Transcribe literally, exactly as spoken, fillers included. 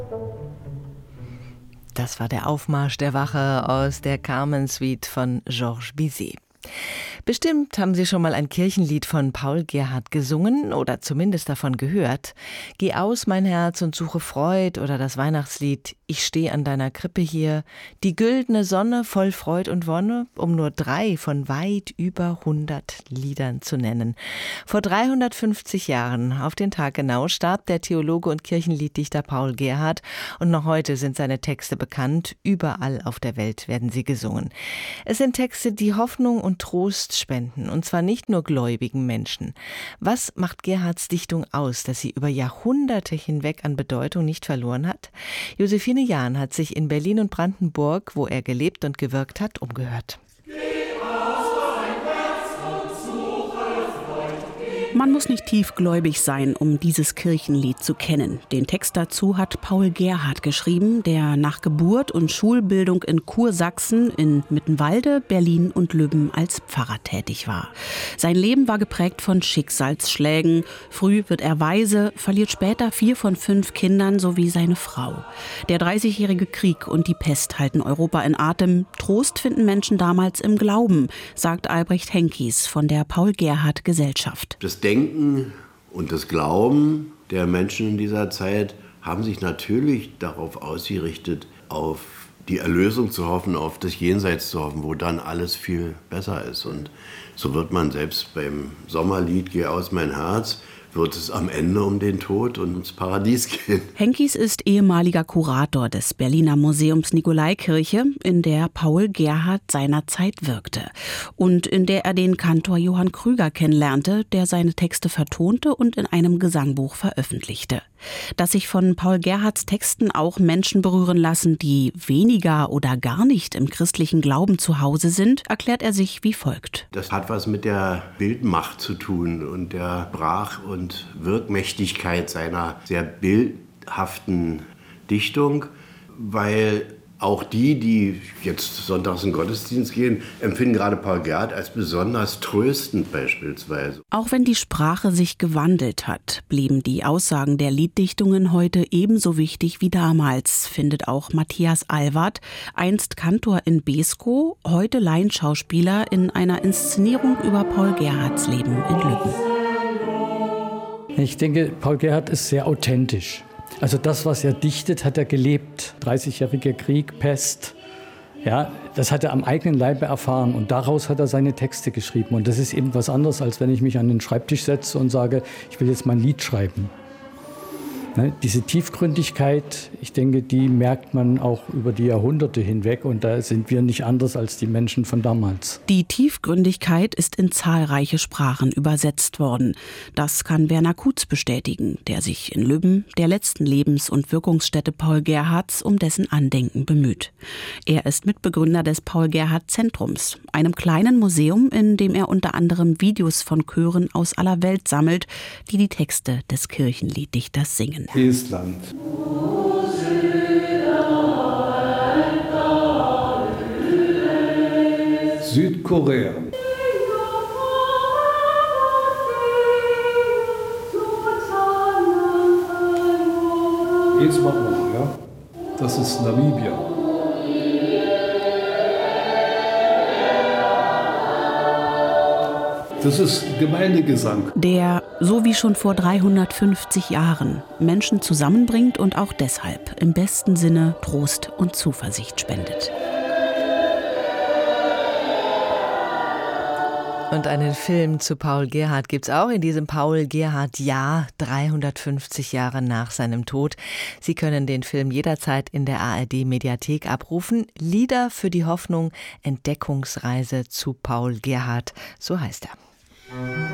Das war der Aufmarsch der Wache aus der Carmen-Suite von Georges Bizet. Bestimmt haben Sie schon mal ein Kirchenlied von Paul Gerhardt gesungen oder zumindest davon gehört. Geh aus, mein Herz, und suche Freud oder das Weihnachtslied Ich steh an deiner Krippe hier. Die güldene Sonne voll Freud und Wonne, um nur drei von weit über hundert Liedern zu nennen. Vor dreihundertfünfzig Jahren, auf den Tag genau, starb der Theologe und Kirchenlieddichter Paul Gerhardt und noch heute sind seine Texte bekannt. Überall auf der Welt werden sie gesungen. Es sind Texte, die Hoffnung und Trost spenden, und zwar nicht nur gläubigen Menschen. Was macht Gerhardts Dichtung aus, dass sie über Jahrhunderte hinweg an Bedeutung nicht verloren hat? Josephine Jahn hat sich in Berlin und Brandenburg, wo er gelebt und gewirkt hat, umgehört. Man muss nicht tiefgläubig sein, um dieses Kirchenlied zu kennen. Den Text dazu hat Paul Gerhardt geschrieben, der nach Geburt und Schulbildung in Kursachsen, in Mittenwalde, Berlin und Lübben als Pfarrer tätig war. Sein Leben war geprägt von Schicksalsschlägen. Früh wird er Waise, verliert später vier von fünf Kindern sowie seine Frau. Der dreißigjährige Krieg und die Pest halten Europa in Atem. Trost finden Menschen damals im Glauben, sagt Albrecht Henkies von der Paul Gerhardt Gesellschaft. Das Denken und das Glauben der Menschen in dieser Zeit haben sich natürlich darauf ausgerichtet, auf die Erlösung zu hoffen, auf das Jenseits zu hoffen, wo dann alles viel besser ist. Und so wird man selbst beim Sommerlied Geh aus mein Herz, wird es am Ende um den Tod und ums Paradies gehen. Henkies ist ehemaliger Kurator des Berliner Museums Nikolaikirche, in der Paul Gerhardt seinerzeit wirkte und in der er den Kantor Johann Krüger kennenlernte, der seine Texte vertonte und in einem Gesangbuch veröffentlichte. Dass sich von Paul Gerhardts Texten auch Menschen berühren lassen, die weniger oder gar nicht im christlichen Glauben zu Hause sind, erklärt er sich wie folgt. Das hat was mit der Bildmacht zu tun und der Brach- und Wirkmächtigkeit seiner sehr bildhaften Dichtung, weil auch die, die jetzt sonntags in den Gottesdienst gehen, empfinden gerade Paul Gerhardt als besonders tröstend beispielsweise. Auch wenn die Sprache sich gewandelt hat, blieben die Aussagen der Lieddichtungen heute ebenso wichtig wie damals, findet auch Matthias Alward, einst Kantor in Beeskow, heute Laienschauspieler in einer Inszenierung über Paul Gerhardts Leben in Lübben. Ich denke, Paul Gerhardt ist sehr authentisch. Also das, was er dichtet, hat er gelebt. dreißigjähriger Krieg, Pest, ja, das hat er am eigenen Leibe erfahren und daraus hat er seine Texte geschrieben. Und das ist eben was anderes, als wenn ich mich an den Schreibtisch setze und sage, ich will jetzt mal ein Lied schreiben. Ne, diese Tiefgründigkeit, ich denke, die merkt man auch über die Jahrhunderte hinweg und da sind wir nicht anders als die Menschen von damals. Die Tiefgründigkeit ist in zahlreiche Sprachen übersetzt worden. Das kann Werner Kutz bestätigen, der sich in Lübben, der letzten Lebens- und Wirkungsstätte Paul Gerhardts, um dessen Andenken bemüht. Er ist Mitbegründer des Paul Gerhardt Zentrums, einem kleinen Museum, in dem er unter anderem Videos von Chören aus aller Welt sammelt, die die Texte des Kirchenlieddichters singen. Estland. Südkorea. Jetzt machen wir, ja. Das ist Namibia. Das ist Gemeindegesang. Der, so wie schon vor dreihundertfünfzig Jahren, Menschen zusammenbringt und auch deshalb im besten Sinne Trost und Zuversicht spendet. Und einen Film zu Paul Gerhardt gibt's auch in diesem Paul Gerhardt Jahr, dreihundertfünfzig Jahre nach seinem Tod. Sie können den Film jederzeit in der A R D-Mediathek abrufen. Lieder für die Hoffnung, Entdeckungsreise zu Paul Gerhardt, so heißt er.